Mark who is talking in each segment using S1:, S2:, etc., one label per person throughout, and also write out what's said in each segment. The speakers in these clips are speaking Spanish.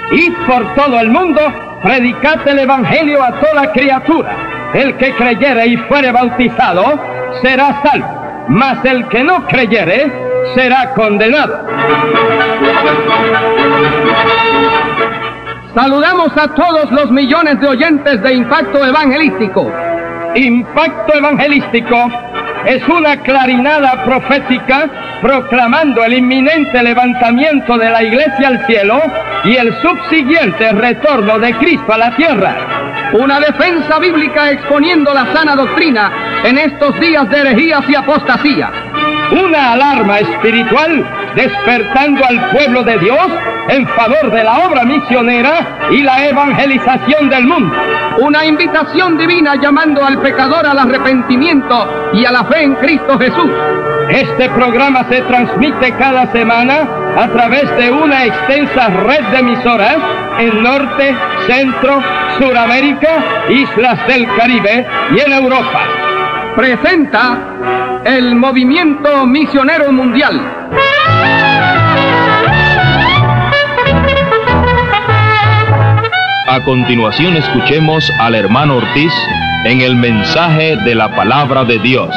S1: Id por todo el mundo, predicad el evangelio a toda criatura. El que creyere y fuere bautizado será salvo, mas el que no creyere será condenado. Saludamos a todos los millones de oyentes de Impacto Evangelístico. Impacto Evangelístico es una clarinada profética proclamando el inminente levantamiento de la Iglesia al cielo y el subsiguiente retorno de Cristo a la tierra. Una defensa bíblica exponiendo la sana doctrina en estos días de herejías y apostasía. Una alarma espiritual despertando al pueblo de Dios en favor de la obra misionera y la evangelización del mundo. Una invitación divina llamando al pecador al arrepentimiento y a la fe en Cristo Jesús. Este programa se transmite cada semana a través de una extensa red de emisoras en Norte, Centro, Suramérica, Islas del Caribe y en Europa. Presenta el Movimiento Misionero Mundial.
S2: A continuación escuchemos al hermano Ortiz en el mensaje de la palabra de Dios.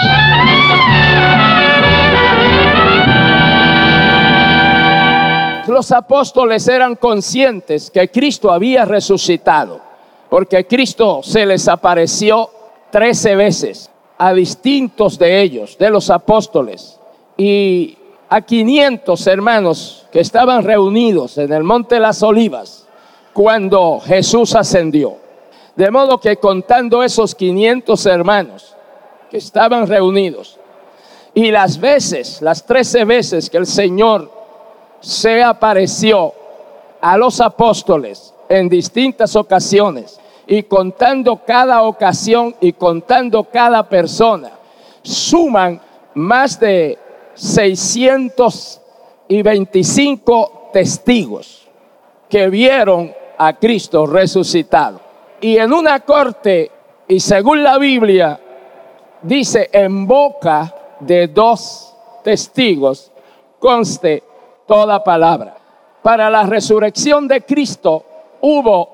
S3: Los apóstoles eran conscientes que Cristo había resucitado, porque Cristo se les apareció 13 veces a distintos de ellos, de los apóstoles, y a 500 hermanos que estaban reunidos en el Monte de las Olivas cuando Jesús ascendió. De modo que contando esos 500 hermanos que estaban reunidos y las 13 veces que el Señor se apareció a los apóstoles en distintas ocasiones, y contando cada ocasión y contando cada persona, suman más de 625 testigos que vieron a Cristo resucitado. Y en una corte, y según la Biblia, dice: en boca de 2 testigos conste toda palabra. Para la resurrección de Cristo hubo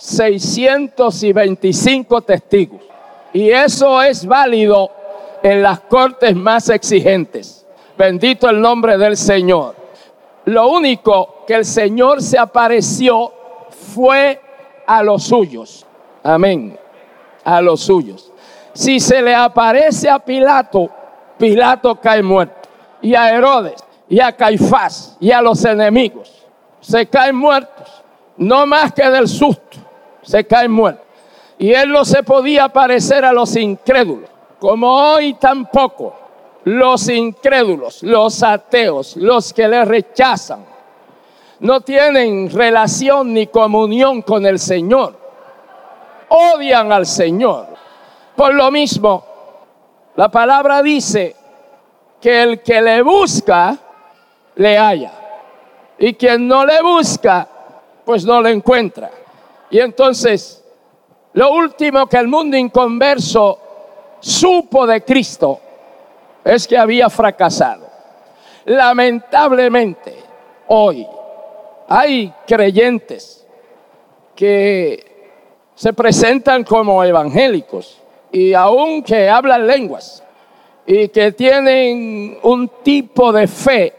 S3: 625 testigos, y eso es válido en las cortes más exigentes. Bendito el nombre del Señor. Lo único que el Señor se apareció fue a los suyos. Amén. A los suyos. Si se le aparece a Pilato, Pilato cae muerto. Y a Herodes, y a Caifás, y a los enemigos, se caen muertos. No más que del susto, se caen muertos. Y él no se podía aparecer a los incrédulos, como hoy tampoco los incrédulos, los ateos, los que le rechazan, no tienen relación ni comunión con el Señor, odian al Señor. Por lo mismo, la palabra dice que el que le busca, le halla, y quien no le busca, pues no le encuentra. Y entonces, lo último que el mundo inconverso supo de Cristo es que había fracasado. Lamentablemente, hoy hay creyentes que se presentan como evangélicos y aún que hablan lenguas y que tienen un tipo de fe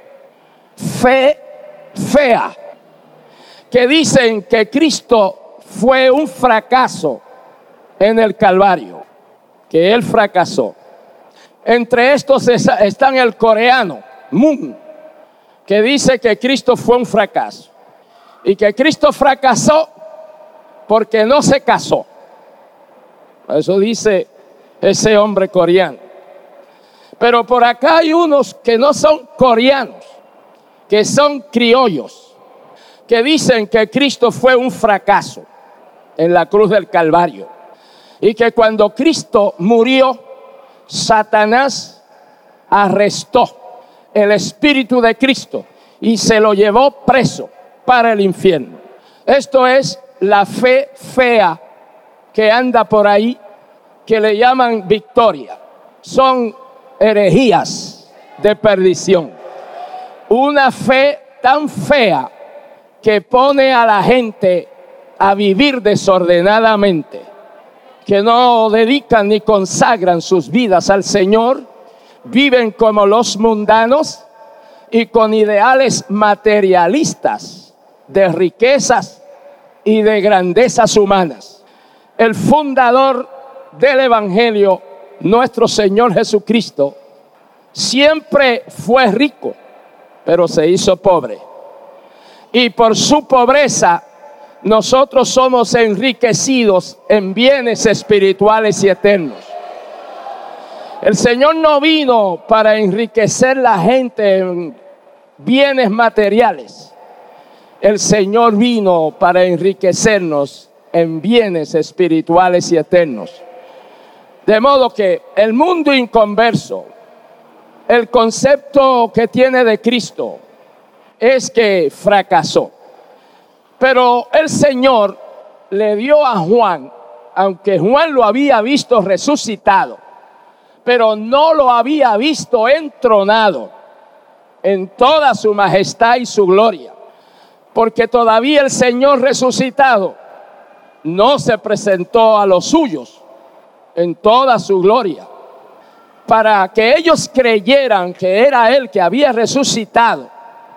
S3: fea, que dicen que Cristo fue un fracaso en el Calvario, que Él fracasó. Entre estos están el coreano Moon, que dice que Cristo fue un fracaso y que Cristo fracasó porque no se casó. Eso dice ese hombre coreano. Pero por acá hay unos que no son coreanos, que son criollos, que dicen que Cristo fue un fracaso en la cruz del Calvario, y que cuando Cristo murió, Satanás arrestó el espíritu de Cristo y se lo llevó preso para el infierno. Esto es la fe fea que anda por ahí, que le llaman victoria. Son herejías de perdición. Una fe tan fea que pone a la gente a vivir desordenadamente, que no dedican ni consagran sus vidas al Señor, viven como los mundanos y con ideales materialistas de riquezas y de grandezas humanas. El fundador del Evangelio, nuestro Señor Jesucristo, siempre fue rico, pero se hizo pobre. Y por su pobreza, nosotros somos enriquecidos en bienes espirituales y eternos. El Señor no vino para enriquecer la gente en bienes materiales. El Señor vino para enriquecernos en bienes espirituales y eternos. De modo que el mundo inconverso, el concepto que tiene de Cristo es que fracasó. Pero el Señor le dio a Juan, aunque Juan lo había visto resucitado, pero no lo había visto entronado en toda su majestad y su gloria, porque todavía el Señor resucitado no se presentó a los suyos en toda su gloria, para que ellos creyeran que era Él que había resucitado.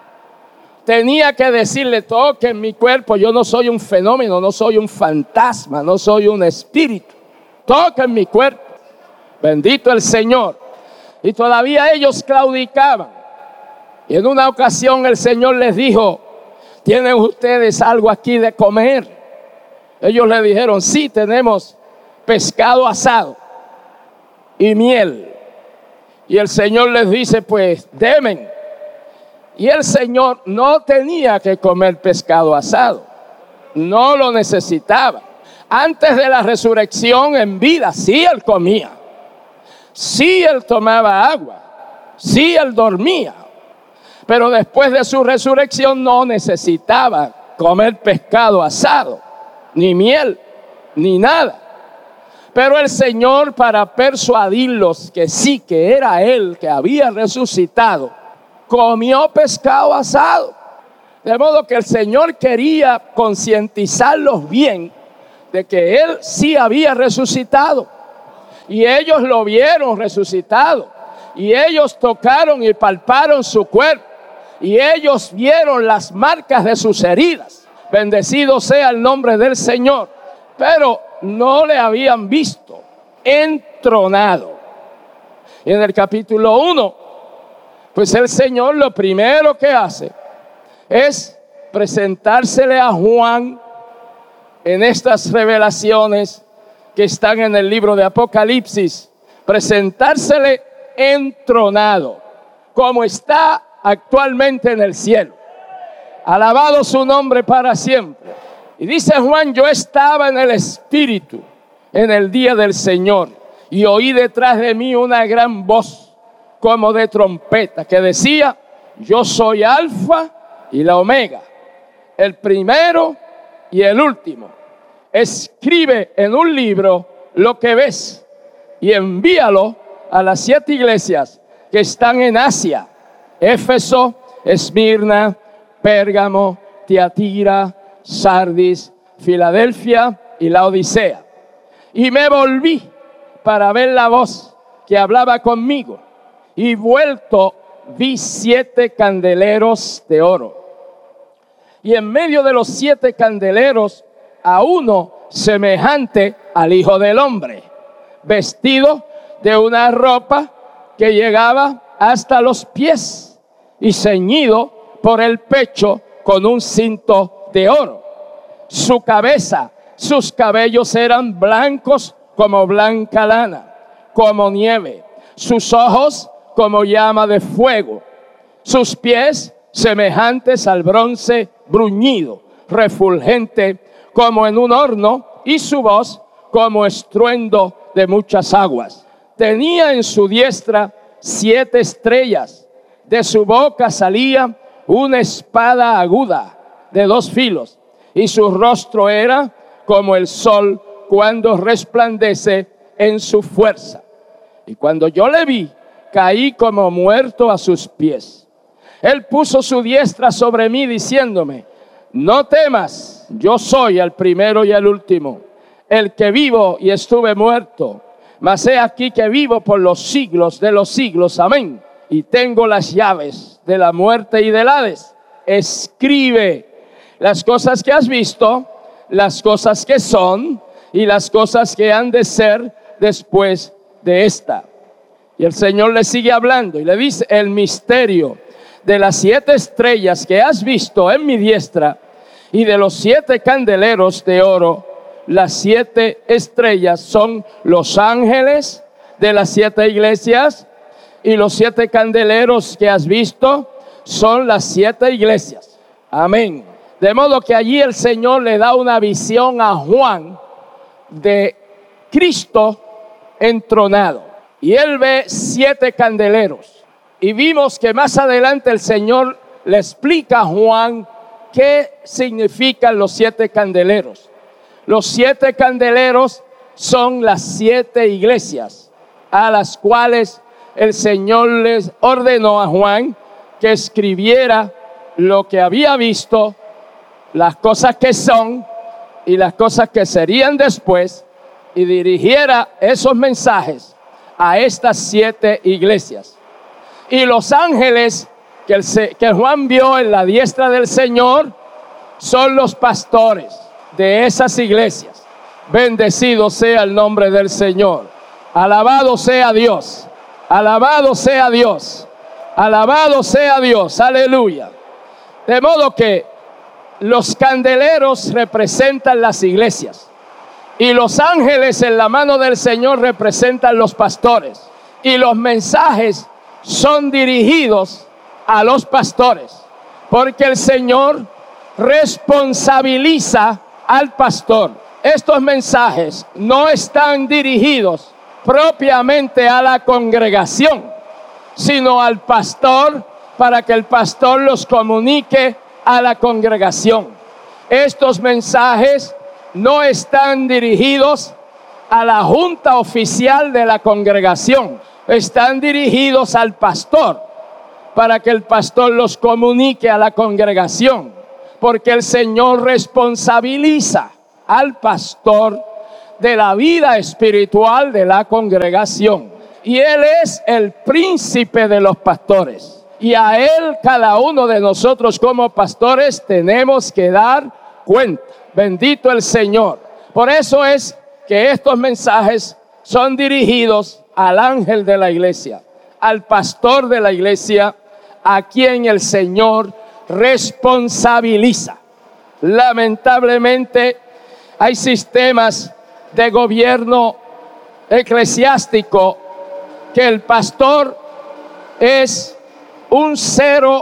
S3: Tenía que decirle: toquen mi cuerpo, yo no soy un fenómeno, no soy un fantasma, no soy un espíritu. Toquen mi cuerpo. Bendito el Señor. Y todavía ellos claudicaban. Y en una ocasión el Señor les dijo: ¿tienen ustedes algo aquí de comer? Ellos le dijeron: sí, tenemos pescado asado y miel. Y el Señor les dice: pues denme. Y el Señor no tenía que comer pescado asado, no lo necesitaba. Antes de la resurrección en vida, sí Él comía, sí Él tomaba agua, sí Él dormía. Pero después de su resurrección no necesitaba comer pescado asado, ni miel, ni nada. Pero el Señor, para persuadirlos que sí, que era Él que había resucitado, comió pescado asado. De modo que el Señor quería concientizarlos bien de que Él sí había resucitado. Y ellos lo vieron resucitado. Y ellos tocaron y palparon su cuerpo. Y ellos vieron las marcas de sus heridas. Bendecido sea el nombre del Señor. Pero no le habían visto entronado. Y en el capítulo 1, pues el Señor lo primero que hace es presentársele a Juan en estas revelaciones que están en el libro de Apocalipsis, presentársele entronado, como está actualmente en el cielo. Alabado su nombre para siempre. Y dice Juan: yo estaba en el Espíritu en el día del Señor, y oí detrás de mí una gran voz como de trompeta, que decía: yo soy Alfa y la Omega, el primero y el último. Escribe en un libro lo que ves y envíalo a las 7 iglesias que están en Asia: Éfeso, Esmirna, Pérgamo, Tiatira, Sardis, Filadelfia y Laodicea. Y me volví para ver la voz que hablaba conmigo, y vuelto vi 7 candeleros de oro, y en medio de los 7 candeleros a uno semejante al Hijo del Hombre, vestido de una ropa que llegaba hasta los pies y ceñido por el pecho con un cinto de oro. Su cabeza, sus cabellos eran blancos como blanca lana, como nieve. Sus ojos como llama de fuego. Sus pies semejantes al bronce bruñido, refulgente como en un horno, y su voz como estruendo de muchas aguas. Tenía en su diestra 7 estrellas. De su boca salía una espada aguda de 2 filos, y su rostro era como el sol cuando resplandece en su fuerza. Y cuando yo le vi, caí como muerto a sus pies. Él puso su diestra sobre mí, diciéndome: no temas, yo soy el primero y el último, el que vivo y estuve muerto, mas he aquí que vivo por los siglos de los siglos, amén, y tengo las llaves de la muerte y del Hades. Escribe las cosas que has visto, las cosas que son y las cosas que han de ser después de esta. Y el Señor le sigue hablando y le dice: el misterio de las 7 estrellas que has visto en mi diestra y de los 7 candeleros de oro. Las 7 estrellas son los ángeles de las 7 iglesias, y los 7 candeleros que has visto son las 7 iglesias. Amén. De modo que allí el Señor le da una visión a Juan de Cristo entronado, y él ve 7 candeleros. Y vimos que más adelante el Señor le explica a Juan qué significan los 7 candeleros. Los 7 candeleros son las 7 iglesias a las cuales el Señor les ordenó a Juan que escribiera lo que había visto, las cosas que son y las cosas que serían después, y dirigiera esos mensajes a estas 7 iglesias. Y los ángeles que Juan vio en la diestra del Señor son los pastores de esas iglesias. Bendecido sea el nombre del Señor. Alabado sea Dios. Alabado sea Dios. Alabado sea Dios. Aleluya. De modo que los candeleros representan las iglesias, y los ángeles en la mano del Señor representan los pastores, y los mensajes son dirigidos a los pastores, porque el Señor responsabiliza al pastor. Estos mensajes no están dirigidos propiamente a la congregación, sino al pastor, para que el pastor los comunique a la congregación. Estos mensajes no están dirigidos a la junta oficial de la congregación, están dirigidos al pastor, para que el pastor los comunique a la congregación, porque el Señor responsabiliza al pastor de la vida espiritual de la congregación, y Él es el príncipe de los pastores, y a Él cada uno de nosotros como pastores tenemos que dar cuenta. Bendito el Señor. Por eso es que estos mensajes son dirigidos al ángel de la iglesia, al pastor de la iglesia, a quien el Señor responsabiliza. Lamentablemente hay sistemas de gobierno eclesiástico que el pastor es un 0,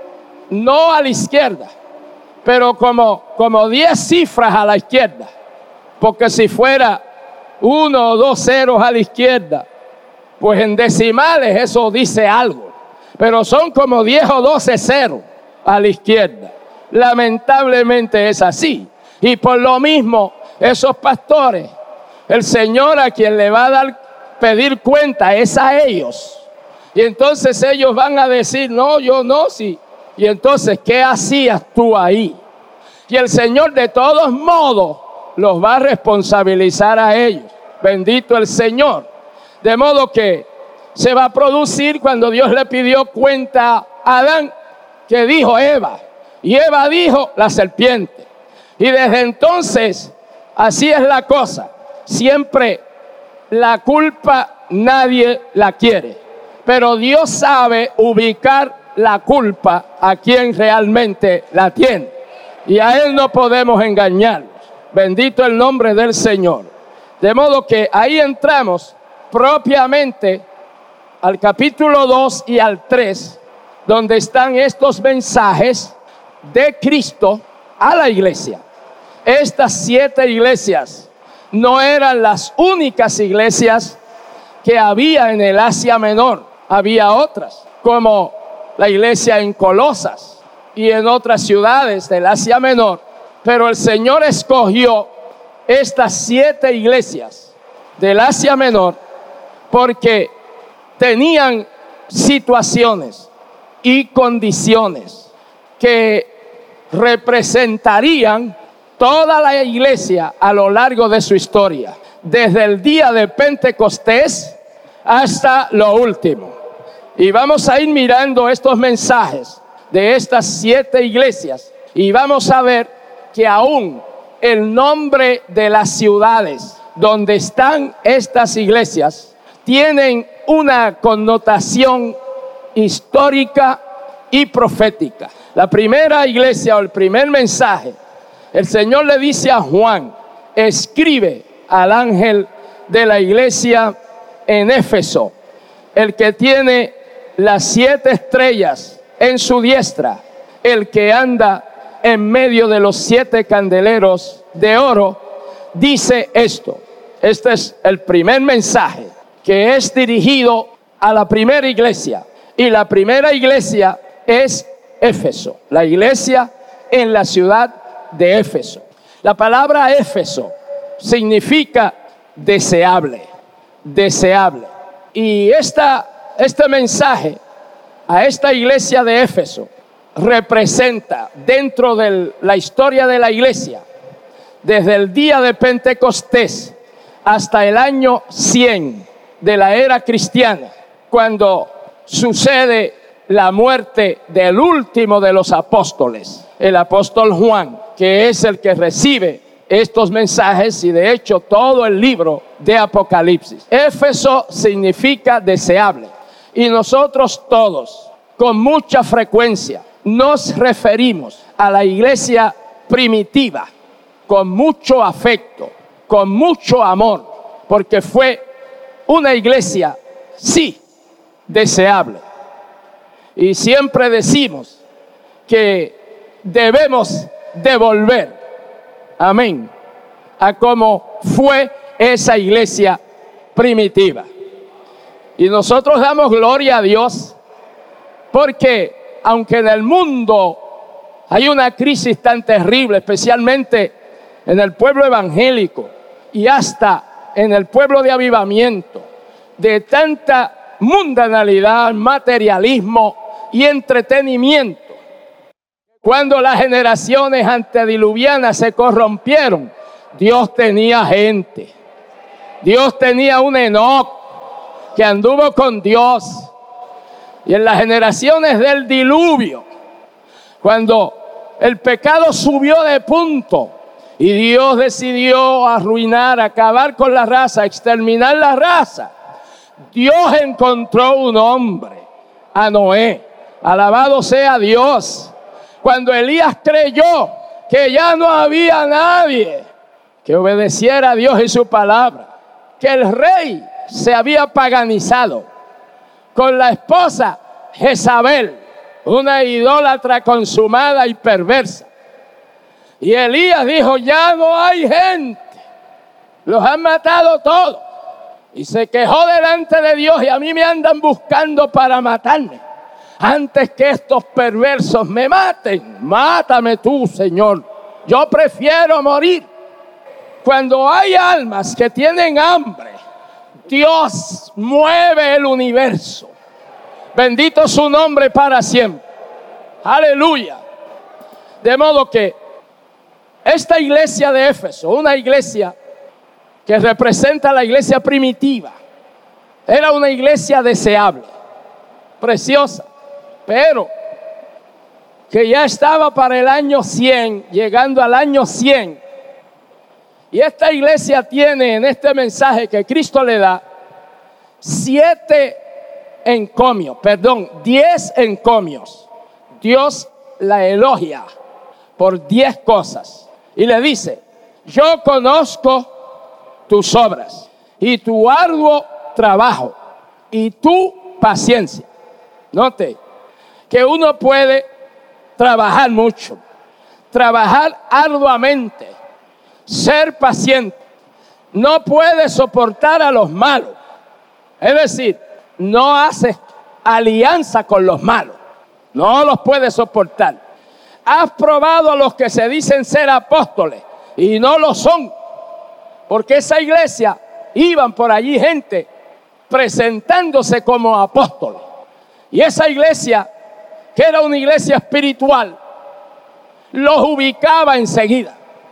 S3: no a la izquierda, pero como 10 cifras a la izquierda, porque si fuera 1 o 2 ceros a la izquierda, pues en decimales eso dice algo, pero son como 10 o 12 ceros a la izquierda. Lamentablemente es así, y por lo mismo esos pastores, el Señor a quien le va a pedir cuenta es a ellos, y entonces ellos van a decir: no, yo no, sí. Y entonces, ¿qué hacías tú ahí? Y el Señor de todos modos los va a responsabilizar a ellos. Bendito el Señor. De modo que se va a producir cuando Dios le pidió cuenta a Adán, que dijo Eva, y Eva dijo la serpiente. Y desde entonces, así es la cosa. Siempre la culpa nadie la quiere, pero Dios sabe ubicar la culpa a quien realmente la tiene, y a Él no podemos engañarnos. Bendito el nombre del Señor. De modo que ahí entramos propiamente al capítulo 2 y al 3, donde están estos mensajes de Cristo a la iglesia. Estas 7 iglesias no eran las únicas iglesias que había en el Asia Menor. Había otras, como la iglesia en Colosas y en otras ciudades del Asia Menor, pero el Señor escogió estas 7 iglesias del Asia Menor porque tenían situaciones y condiciones que representarían toda la iglesia a lo largo de su historia, desde el día de Pentecostés hasta lo último. Y vamos a ir mirando estos mensajes de estas 7 iglesias y vamos a ver que aún el nombre de las ciudades donde están estas iglesias tienen una connotación histórica y profética. La primera iglesia o el primer mensaje, el Señor le dice a Juan: escribe al ángel de la iglesia en Éfeso, el que tiene las 7 estrellas en su diestra, el que anda en medio de los 7 candeleros de oro, dice esto. Este es el primer mensaje que es dirigido a la primera iglesia. Y la primera iglesia es Éfeso, la iglesia en la ciudad de Éfeso. La palabra Éfeso significa deseable, deseable. Y este mensaje a esta iglesia de Éfeso representa dentro de la historia de la iglesia, desde el día de Pentecostés hasta el año 100 de la era cristiana, cuando sucede la muerte del último de los apóstoles, el apóstol Juan, que es el que recibe estos mensajes y de hecho todo el libro de Apocalipsis. Éfeso significa deseable y nosotros todos con mucha frecuencia nos referimos a la iglesia primitiva con mucho afecto, con mucho amor, porque fue una iglesia, sí, deseable. Y siempre decimos que debemos devolver, amén, a cómo fue esa iglesia primitiva. Y nosotros damos gloria a Dios porque aunque en el mundo hay una crisis tan terrible, especialmente en el pueblo evangélico y hasta en el pueblo de avivamiento, de tanta mundanalidad, materialismo y entretenimiento, cuando las generaciones antediluvianas se corrompieron, Dios tenía gente. Dios tenía un Enoc que anduvo con Dios. Y en las generaciones del diluvio, cuando el pecado subió de punto y Dios decidió arruinar, acabar con la raza, exterminar la raza, Dios encontró un hombre, a Noé. Alabado sea Dios. Cuando Elías creyó que ya no había nadie que obedeciera a Dios y su palabra, que el rey se había paganizado con la esposa Jezabel, una idólatra consumada y perversa. Y Elías dijo: ya no hay gente, los han matado todos. Y se quejó delante de Dios: y a mí me andan buscando para matarme. Antes que estos perversos me maten, mátame tú, Señor. Yo prefiero morir. Cuando hay almas que tienen hambre, Dios mueve el universo. Bendito su nombre para siempre. Aleluya. De modo que esta iglesia de Éfeso, una iglesia que representa la iglesia primitiva, era una iglesia deseable, preciosa, pero que ya estaba para el año 100, llegando al año 100. Y esta iglesia tiene en este mensaje que Cristo le da 10 encomios. Dios la elogia por 10 cosas y le dice: yo conozco tus obras y tu arduo trabajo y tu paciencia. Note que uno puede trabajar mucho, trabajar arduamente, ser paciente, no puede soportar a los malos, es decir, no hace alianza con los malos, no los puede soportar. Has probado a los que se dicen ser apóstoles y no lo son, porque esa iglesia iban por allí gente presentándose como apóstoles, y esa iglesia, que era una iglesia espiritual, los ubicaba enseguida.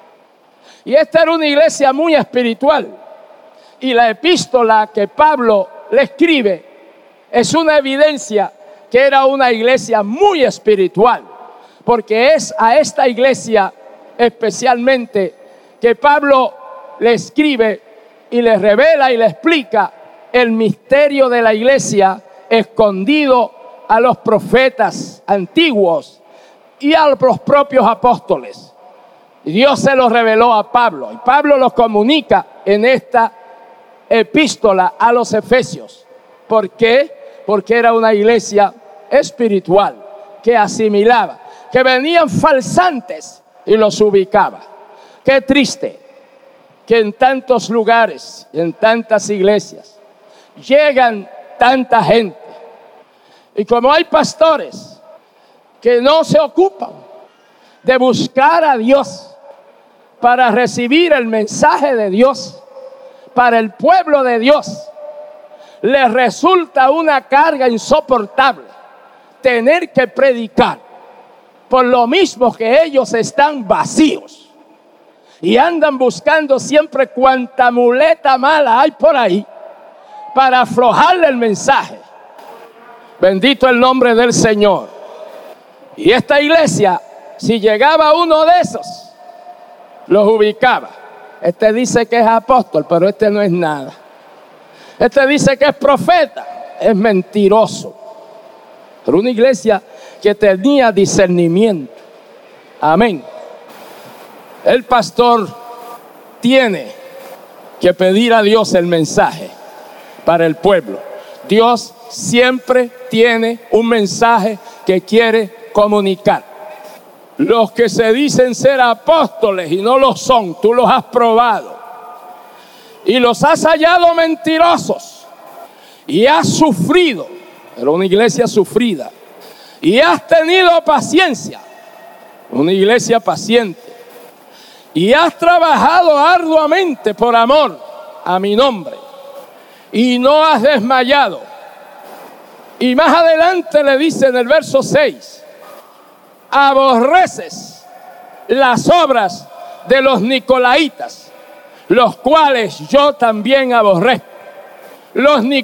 S3: Y esta era una iglesia muy espiritual. Y la epístola que Pablo le escribe es una evidencia que era una iglesia muy espiritual. Porque es a esta iglesia especialmente que Pablo le escribe y le revela y le explica el misterio de la iglesia escondido a los profetas antiguos y a los propios apóstoles. Y Dios se lo reveló a Pablo. Y Pablo lo comunica en esta epístola a los Efesios. ¿Por qué? Porque era una iglesia espiritual que asimilaba, que venían falsantes y los ubicaba. Qué triste que en tantos lugares, en tantas iglesias, llegan tanta gente. Y como hay pastores que no se ocupan de buscar a Dios para recibir el mensaje de Dios para el pueblo de Dios, les resulta una carga insoportable tener que predicar, por lo mismo que ellos están vacíos y andan buscando siempre cuanta muleta mala hay por ahí para aflojarle el mensaje. Bendito el nombre del Señor. Y esta iglesia, si llegaba uno de esos, los ubicaba. Este dice que es apóstol, pero este no es nada. Este dice que es profeta, es mentiroso. Pero una iglesia que tenía discernimiento. Amén. El pastor tiene que pedir a Dios el mensaje para el pueblo. Dios siempre tiene un mensaje que quiere comunicar. Los que se dicen ser apóstoles y no lo son, tú los has probado y los has hallado mentirosos y has sufrido. Era una iglesia sufrida y has tenido paciencia, una iglesia paciente, y has trabajado arduamente por amor a mi nombre y no has desmayado. Y más adelante le dice en el verso 6: aborreces las obras de los nicolaitas, los cuales yo también aborrezco. Los